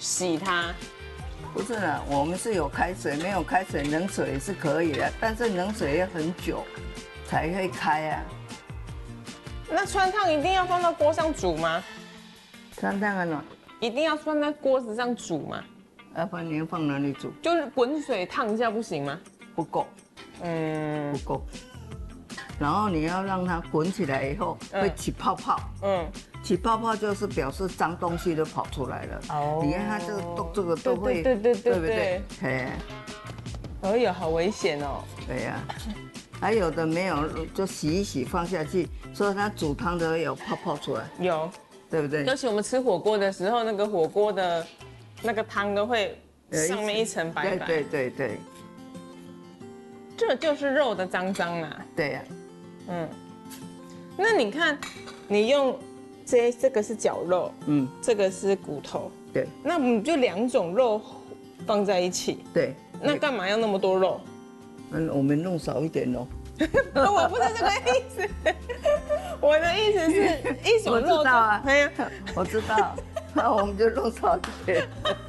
洗它？ 不是啦，我们是有开水，没有开水，冷水也是可以的，但是冷水要很久才会开啊。 那川烫一定要放到锅上煮吗？ 川烫啊呢？ 一定要放在锅子上煮吗？ 要不然你要放哪里煮？ 就是滚水烫一下不行吗？ 不够，不够。然后你要让它滚起来以后会起泡泡，起泡泡就是表示脏东西都跑出来了。哦，你看它这个都会，对不对？哎， 哎呀，好危险哦。 对呀，还有的没有就洗一洗放下去，所以它煮汤的有泡泡出来。 有， 对不对？ 尤其我们吃火锅的时候，那个火锅的那个汤都会上面一层白白。 对。 这就是肉的脏脏啊。 对呀。 那你看，你用这个是绞肉，这个是骨头， 对。 那我们就2种肉放在一起， 对。 那干嘛要那么多肉？ 我们弄少一点哦。 我不是这个意思，我的意思是一种肉。 我知道啊，我知道，那我们就弄少一点。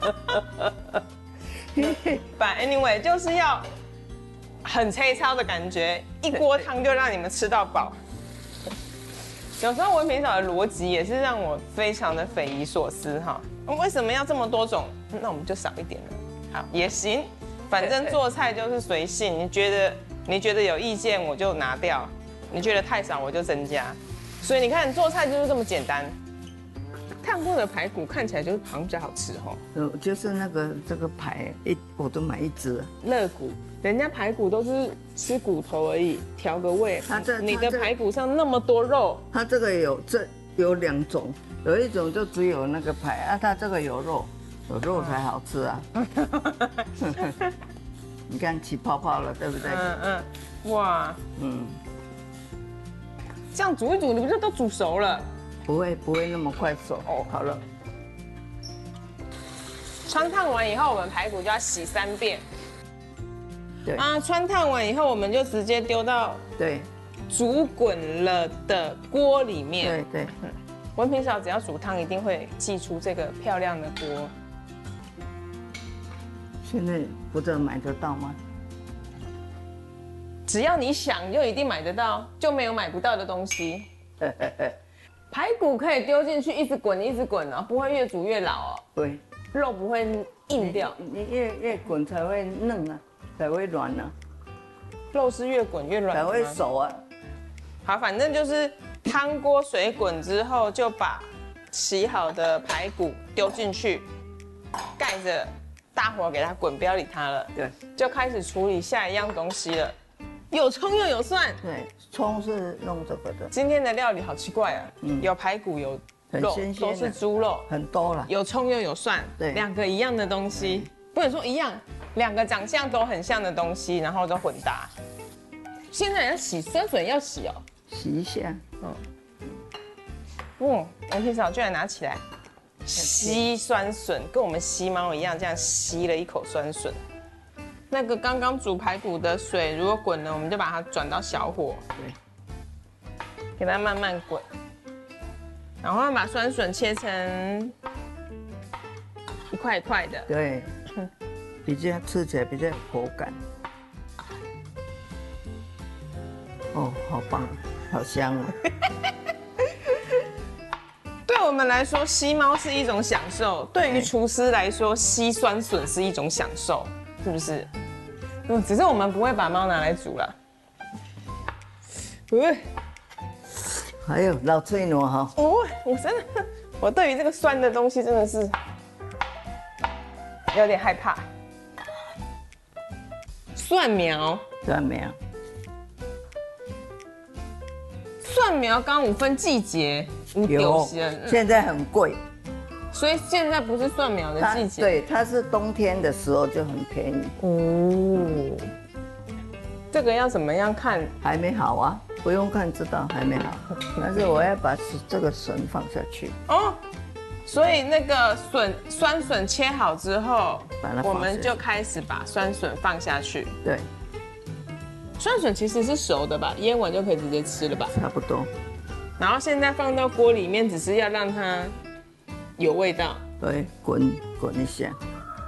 But anyway， 就是要很粗糙的感觉，一锅汤就让你们吃到饱。有时候文平嫂的逻辑也是让我非常的匪夷所思哈，为什么要这么多种？那我们就少一点了，好也行，反正做菜就是随性。你觉得有意见我就拿掉，你觉得太少我就增加，所以你看做菜就是这么简单。烫过的排骨看起来就是好像比较好吃哈。 就是这个排我都买一只。 肋骨，人家排骨都是吃骨头而已，调个味。你的排骨上那么多肉。 它这个有2种，有一种就只有那个排啊，它这个有肉才好吃啊。你看起泡泡了，对不对？ 哇，这样煮一煮，你不就都煮熟了？ 不会那么快熟哦。好了， 川烫完以后，我们排骨就要洗3遍。 对啊，川烫完以后，我们就直接丢到煮滚了的锅里面。 对。 文平嫂只要煮汤，一定会寄出这个漂亮的锅。 现在不知道买得到吗？ 只要你想，就一定买得到，就没有买不到的东西。排骨可以丢进去，一直滚哦，不会越煮越老哦。 对， 肉不会硬掉。 你越滚才会嫩啊，才会软啊。 肉是越滚越软， 才会熟啊。 好，反正就是汤锅水滚之后，就把洗好的排骨丢进去，盖着大火给它滚，不要理它了。 对， 就开始处理下一样东西了。有葱又有蒜。 对，葱是弄这个的。 今天的料理好奇怪啊，有排骨有肉，都是猪肉， 很多了。 有葱又有蒜，对，2个一样的东西，不能说一样，2个长相都很像的东西，然后都混搭。现在要洗酸笋要洗哦， 洗一下。 文平嫂居然拿起来吸酸笋，跟我们吸猫一样，这样吸了一口酸笋。那个刚刚煮排骨的水如果滚了，我们就把它转到小火，对，给它慢慢滚，然后把酸笋切成一块一块的， 对，比较吃起来比较有口感。哦，好棒，好香啊！ 对我们来说，吸猫是一种享受；对于厨师来说，吸酸笋是一种享受，是不是？只是我们不会把猫拿来煮了。 还有老脆糯哈。 我真的，我对于这个酸的东西真的是有点害怕。蒜苗，蒜苗刚5分季节， 有，现在很贵， 所以现在不是蒜苗的季节。 对，它是冬天的时候就很便宜。 哦，这个要怎么样看？ 还没好啊，不用看知道还没好。但是我要把这个笋放下去。 哦，所以那个酸笋切好之后，我们就开始把酸笋放下去。 对。 酸笋其实是熟的吧，腌完就可以直接吃了吧？ 差不多。 然后现在放到锅里面，只是要让它有味道。 对，滚一下。